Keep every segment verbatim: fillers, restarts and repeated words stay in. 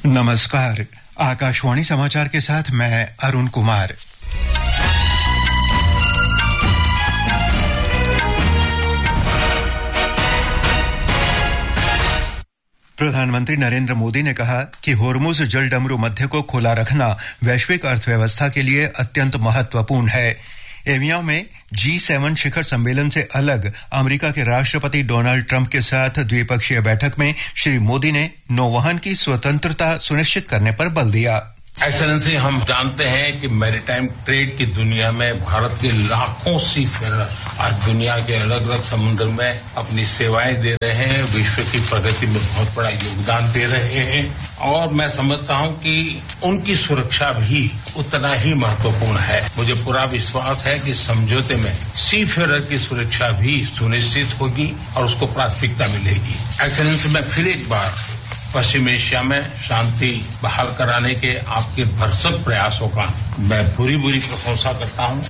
नमस्कार, आकाशवाणी समाचार के साथ मैं अरुण कुमार। प्रधानमंत्री नरेंद्र मोदी ने कहा कि होर्मुज जलडमरू मध्य को खुला रखना वैश्विक अर्थव्यवस्था के लिए अत्यंत महत्वपूर्ण है। एवियन में जी सेवन शिखर सम्मेलन से अलग अमेरिका के राष्ट्रपति डोनाल्ड ट्रंप के साथ द्विपक्षीय बैठक में श्री मोदी ने नौवहन की स्वतंत्रता सुनिश्चित करने पर बल दिया। एक्सेलेंसी, हम जानते हैं कि मैरीटाइम ट्रेड की दुनिया में भारत के लाखों सीफेरर आज दुनिया के अलग अलग समुद्र में अपनी सेवाएं दे रहे हैं, विश्व की प्रगति में बहुत बड़ा योगदान दे रहे हैं और मैं समझता हूं कि उनकी सुरक्षा भी उतना ही महत्वपूर्ण है। मुझे पूरा विश्वास है कि समझौते में सीफेरर की सुरक्षा भी सुनिश्चित होगी और उसको प्राथमिकता मिलेगी। एक्सेलेंसी, मैं फिर एक बार पश्चिम एशिया में शांति बहाल कराने के आपके भरसक प्रयासों का मैं पूरी पूरी प्रशंसा करता हूं।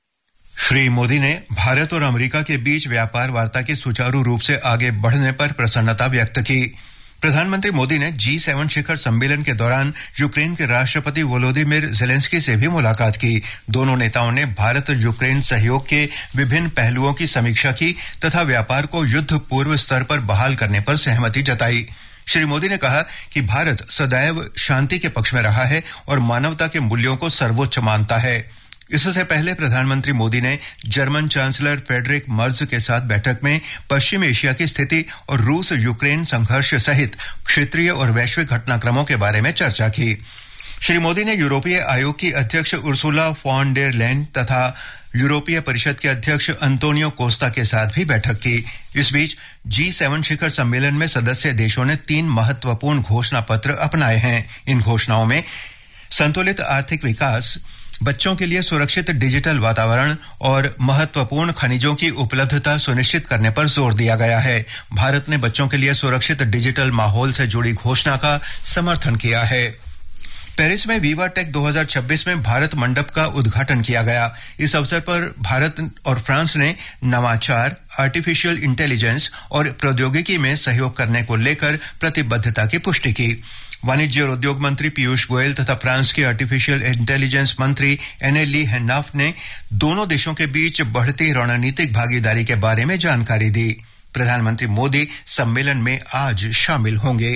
श्री मोदी ने भारत और अमेरिका के बीच व्यापार वार्ता के सुचारू रूप से आगे बढ़ने पर प्रसन्नता व्यक्त की। प्रधानमंत्री मोदी ने जी सेवन शिखर सम्मेलन के दौरान यूक्रेन के राष्ट्रपति वोलोदिमिर जेलेंस्की से भी मुलाकात की। दोनों नेताओं ने भारत यूक्रेन सहयोग के विभिन्न पहलुओं की समीक्षा की तथा व्यापार को युद्ध पूर्व स्तर पर बहाल करने पर सहमति जताई। श्री मोदी ने कहा कि भारत सदैव शांति के पक्ष में रहा है और मानवता के मूल्यों को सर्वोच्च मानता है। इससे पहले प्रधानमंत्री मोदी ने जर्मन चांसलर फ्रेडरिक मर्ज के साथ बैठक में पश्चिम एशिया की स्थिति और रूस यूक्रेन संघर्ष सहित क्षेत्रीय और वैश्विक घटनाक्रमों के बारे में चर्चा की। श्री मोदी ने यूरोपीय आयोग की अध्यक्ष उर्सुला फॉन डेर लेyen तथा यूरोपीय परिषद के अध्यक्ष अंतोनियो कोस्टा के साथ भी बैठक की। इस बीच जी सेवन शिखर सम्मेलन में सदस्य देशों ने तीन महत्वपूर्ण घोषणा पत्र अपनाए हैं। इन घोषणाओं में संतुलित आर्थिक विकास, बच्चों के लिए सुरक्षित डिजिटल वातावरण और महत्वपूर्ण खनिजों की उपलब्धता सुनिश्चित करने पर जोर दिया गया है। भारत ने बच्चों के लिए सुरक्षित डिजिटल माहौल से जुड़ी घोषणा का समर्थन किया है। पेरिस में विवा टेक दो हज़ार छब्बीस में भारत मंडप का उद्घाटन किया गया। इस अवसर पर भारत और फ्रांस ने नवाचार, आर्टिफिशियल इंटेलिजेंस और प्रौद्योगिकी में सहयोग करने को लेकर प्रतिबद्धता की पुष्टि की। वाणिज्य और उद्योग मंत्री पीयूष गोयल तथा फ्रांस के आर्टिफिशियल इंटेलिजेंस मंत्री एनेली हेनाफ ने दोनों देशों के बीच बढ़ती रणनीतिक भागीदारी के बारे में जानकारी दी। प्रधानमंत्री मोदी सम्मेलन में आज शामिल होंगे।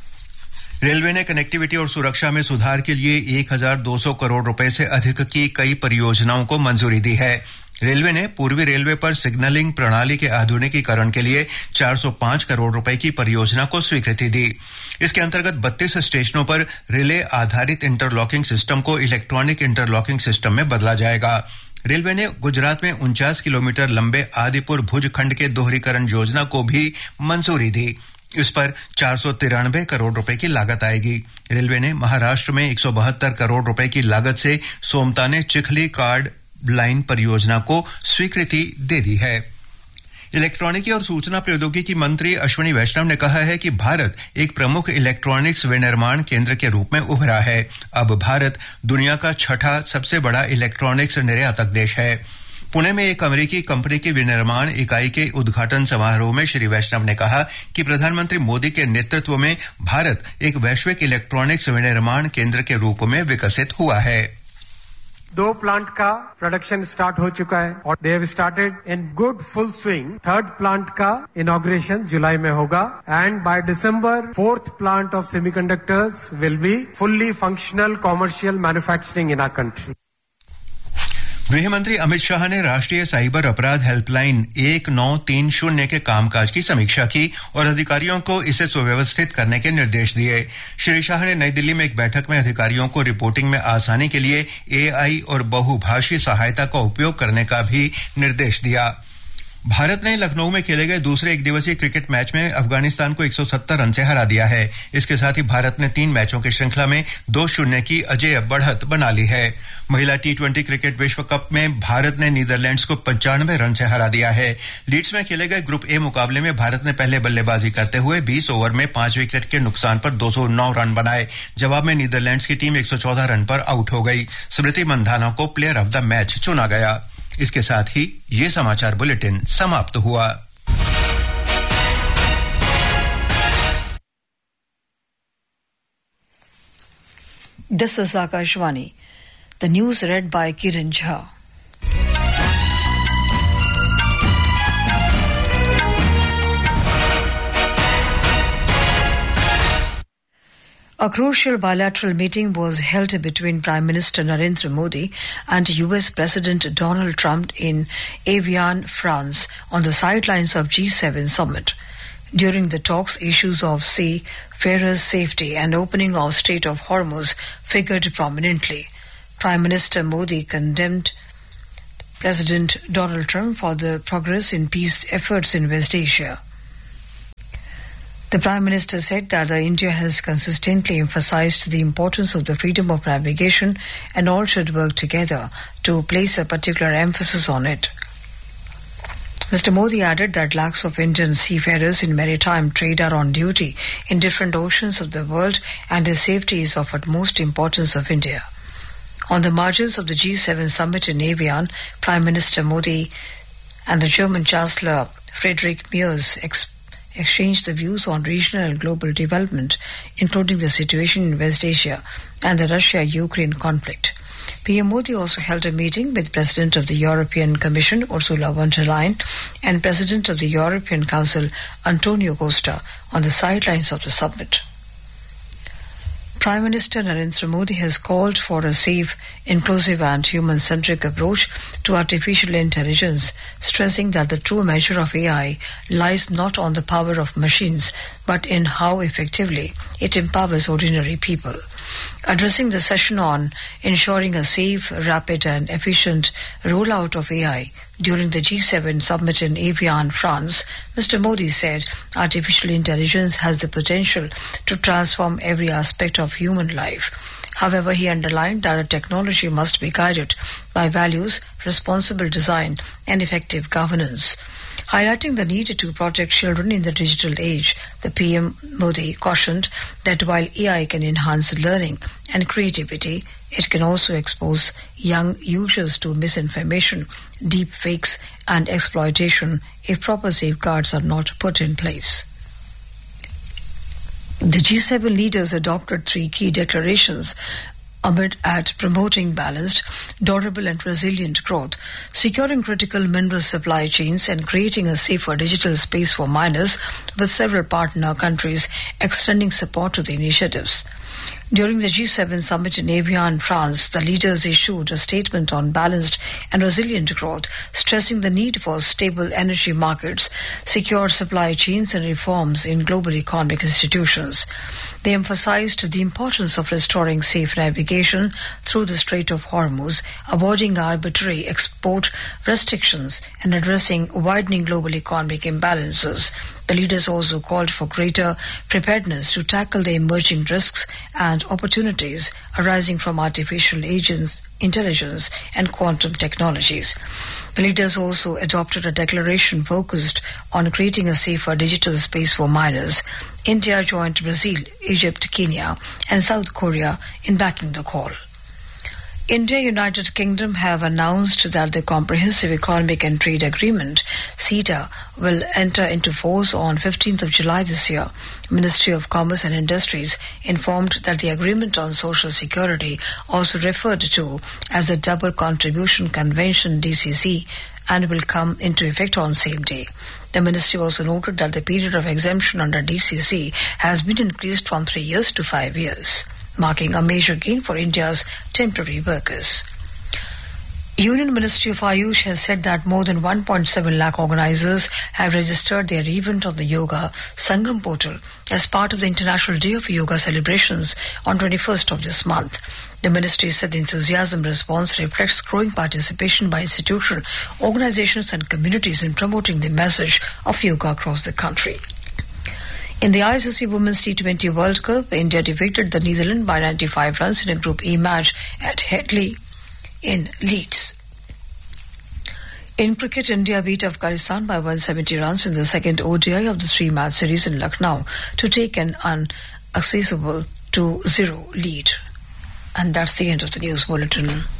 रेलवे ने कनेक्टिविटी और सुरक्षा में सुधार के लिए एक हज़ार दो सौ करोड़ रुपए से अधिक की कई परियोजनाओं को मंजूरी दी है। रेलवे ने पूर्वी रेलवे पर सिग्नलिंग प्रणाली के आधुनिकीकरण के लिए चार सौ पाँच करोड़ रुपए की परियोजना को स्वीकृति दी। इसके अंतर्गत बत्तीस स्टेशनों पर रिले आधारित इंटरलॉकिंग सिस्टम को इलेक्ट्रॉनिक इंटरलॉकिंग सिस्टम में बदला जाएगा। रेलवे ने गुजरात में उनचास किलोमीटर लंबे आदिपुर भुज खंड के दोहरीकरण योजना को भी मंजूरी दी। इस पर चार सौ तिरानवे करोड़ रुपए की लागत आएगी। रेलवे ने महाराष्ट्र में एक सौ बहत्तर करोड़ रुपए की लागत से सोमताने चिखली कार्ड लाइन परियोजना को स्वीकृति दे दी है। इलेक्ट्रॉनिकी और सूचना प्रौद्योगिकी मंत्री अश्विनी वैष्णव ने कहा है कि भारत एक प्रमुख इलेक्ट्रॉनिक्स विनिर्माण केंद्र के रूप में उभरा है। अब भारत दुनिया का छठा सबसे बड़ा इलेक्ट्रॉनिक्स निर्यातक देश है। पुणे में एक अमेरिकी कंपनी की विनिर्माण इकाई के उद्घाटन समारोह में श्री वैष्णव ने कहा कि प्रधानमंत्री मोदी के नेतृत्व में भारत एक वैश्विक इलेक्ट्रॉनिक्स विनिर्माण केंद्र के रूप में विकसित हुआ है। दो प्लांट का प्रोडक्शन स्टार्ट हो चुका है और they have started in good full swing. Third plant का इनॉग्रेशन जुलाई में होगा and by December fourth plant of semiconductors will be fully functional commercial manufacturing in our country. गृह मंत्री अमित शाह ने राष्ट्रीय साइबर अपराध हेल्पलाइन एक नौ तीन शून्य के कामकाज की समीक्षा की और अधिकारियों को इसे सुव्यवस्थित करने के निर्देश दिए। श्री शाह ने नई दिल्ली में एक बैठक में अधिकारियों को रिपोर्टिंग में आसानी के लिए एआई और बहुभाषी सहायता का उपयोग करने का भी निर्देश दिया। भारत ने लखनऊ में खेले गए दूसरे एक दिवसीय क्रिकेट मैच में अफगानिस्तान को एक सौ सत्तर रन से हरा दिया है। इसके साथ ही भारत ने तीन मैचों की श्रृंखला में दो शून्य की अजेय बढ़त बना ली है। महिला टी ट्वेंटी क्रिकेट विश्व कप में भारत ने नीदरलैंड्स को पंचानवे रन से हरा दिया है। लीड्स में खेले गए ग्रुप ए मुकाबले में भारत ने पहले बल्लेबाजी करते हुए बीस ओवर में पांच विकेट के नुकसान पर दो सौ नौ रन बनाए। जवाब में नीदरलैंड्स की टीम एक सौ चौदह रन पर आउट हो गई। स्मृति मंधाना को प्लेयर ऑफ द मैच चुना गया। इसके साथ ही ये समाचार बुलेटिन समाप्त हुआ। This is Akashvani. The news read by Kiran Jha. A crucial bilateral meeting was held between Prime Minister Narendra Modi and U S President Donald Trump in Evian, France, on the sidelines of G seven summit. During the talks, issues of seafarers' safety and opening of Strait of Hormuz figured prominently. Prime Minister Modi condemned President Donald Trump for the progress in peace efforts in West Asia. The Prime Minister said that India has consistently emphasized the importance of the freedom of navigation and all should work together to place a particular emphasis on it. Mister Modi added that lakhs of Indian seafarers in maritime trade are on duty in different oceans of the world and their safety is of utmost importance of India. On the margins of the G seven summit in Evian, Prime Minister Modi and the German Chancellor Friedrich Merz explained exchanged the views on regional and global development, including the situation in West Asia and the Russia-Ukraine conflict. P M Modi also held a meeting with President of the European Commission, Ursula von der Leyen, and President of the European Council, Antonio Costa, on the sidelines of the summit. Prime Minister Narendra Modi has called for a safe, inclusive and human-centric approach to artificial intelligence, stressing that the true measure of A I lies not on the power of machines, but in how effectively it empowers ordinary people. Addressing the session on ensuring a safe, rapid and efficient rollout of A I during the G seven summit in Evian, France, Mister Modi said artificial intelligence has the potential to transform every aspect of human life. However, he underlined that the technology must be guided by values, responsible design and effective governance. Highlighting the need to protect children in the digital age, the P M Modi cautioned that while A I can enhance learning and creativity, it can also expose young users to misinformation, deep fakes and exploitation if proper safeguards are not put in place. The G seven leaders adopted three key declarations amid at promoting balanced, durable and resilient growth, securing critical mineral supply chains and creating a safer digital space for miners, with several partner countries extending support to the initiatives. During the G seven summit in Evian, France, the leaders issued a statement on balanced and resilient growth, stressing the need for stable energy markets, secure supply chains and reforms in global economic institutions. They emphasized the importance of restoring safe navigation through the Strait of Hormuz, avoiding arbitrary export restrictions and addressing widening global economic imbalances. The leaders also called for greater preparedness to tackle the emerging risks and opportunities arising from artificial agents, intelligence and quantum technologies. The leaders also adopted a declaration focused on creating a safer digital space for miners. India joined Brazil, Egypt, Kenya and South Korea in backing the call. India and United Kingdom have announced that the Comprehensive Economic and Trade Agreement, CETA, will enter into force on fifteenth of July this year. Ministry of Commerce and Industries informed that the Agreement on Social Security, also referred to as the Double Contribution Convention D C C, and will come into effect on same day. The ministry also noted that the period of exemption under D C C has been increased from three years to five years. Marking a major gain for India's temporary workers. Union Ministry of Ayush has said that more than one point seven lakh organizers have registered their event on the Yoga Sangam portal as part of the International Day of Yoga celebrations on twenty-first of this month. The ministry said the enthusiasm response reflects growing participation by institutions, organizations and communities in promoting the message of yoga across the country. In the I C C Women's T twenty World Cup, India defeated the Netherlands by ninety-five runs in a Group E match at Headley in Leeds. In cricket, India beat Afghanistan by one hundred seventy runs in the second O D I of the three-match series in Lucknow to take an unaccessible two zero lead. And that's the end of the news bulletin.